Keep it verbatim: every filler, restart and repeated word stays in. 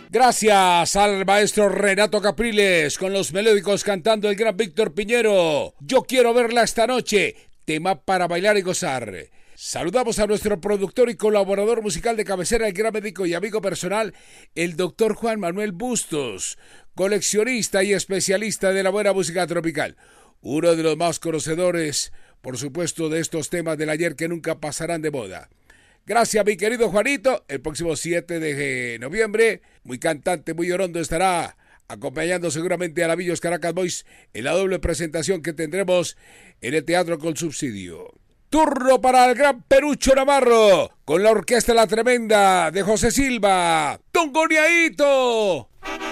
Gracias al maestro Renato Capriles con los melódicos cantando el gran Víctor Piñero. Yo quiero verla esta noche, tema para bailar y gozar. Saludamos a nuestro productor y colaborador musical de cabecera, el gran médico y amigo personal, el doctor Juan Manuel Bustos, coleccionista y especialista de la buena música tropical. Uno de los más conocedores, por supuesto, de estos temas del ayer que nunca pasarán de moda. Gracias, mi querido Juanito. El próximo siete de noviembre, muy cantante, muy orondo, estará acompañando seguramente a la Villos Caracas Boys en la doble presentación que tendremos en el Teatro con Subsidio. Turno para el gran Perucho Navarro, con la orquesta La Tremenda de José Silva. ¡Tongoniaito!